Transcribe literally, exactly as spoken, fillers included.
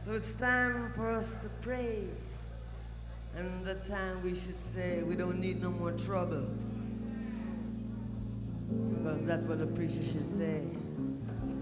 So it's time for us to pray. And the time we should say we don't need no more trouble. Because that's what the preacher should say.